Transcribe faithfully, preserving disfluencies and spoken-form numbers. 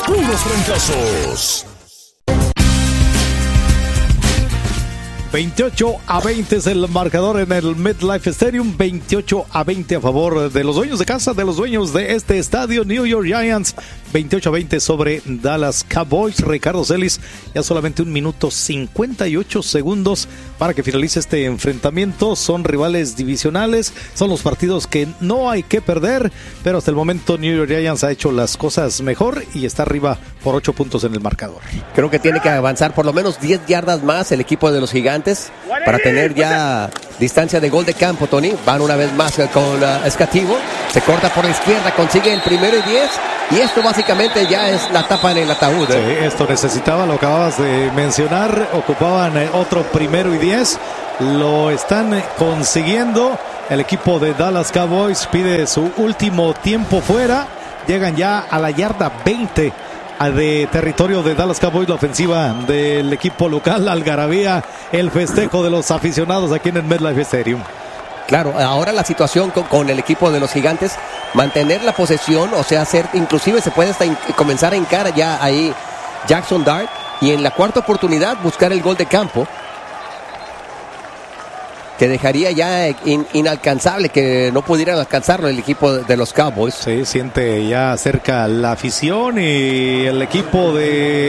puros fracasos. veintiocho a veinte es el marcador en el MetLife Stadium. veintiocho a veinte a favor de los dueños de casa, de los dueños de este estadio, New York Giants. veintiocho a veinte sobre Dallas Cowboys. Ricardo Celis, ya solamente un minuto cincuenta y ocho segundos para que finalice este enfrentamiento. Son rivales divisionales, son los partidos que no hay que perder, pero hasta el momento New York Giants ha hecho las cosas mejor y está arriba por ocho puntos en el marcador. Creo que tiene que avanzar por lo menos diez yardas más el equipo de los Gigantes para tener ya distancia de gol de campo, Tony. Van una vez más con uh, Escativo, se corta por la izquierda, consigue el primero y diez, y esto básicamente ya es la tapa en el ataúd. ¿eh? Sí, esto necesitaba, lo acababas de mencionar, ocupaban eh, otro primero y diez, lo están eh, consiguiendo. El equipo de Dallas Cowboys pide su último tiempo fuera, llegan ya a la yarda veinte de territorio de Dallas Cowboys. La ofensiva del equipo local, algarabía, el festejo de los aficionados aquí en el MetLife Stadium. Claro, ahora la situación con, con el equipo de los Gigantes, mantener la posesión, o sea, hacer, inclusive se puede hasta in, comenzar a encarar ya ahí Jackson Dart, y en la cuarta oportunidad buscar el gol de campo, que dejaría ya in, inalcanzable, que no pudieran alcanzarlo el equipo de los Cowboys. Sí, siente ya cerca la afición y el equipo de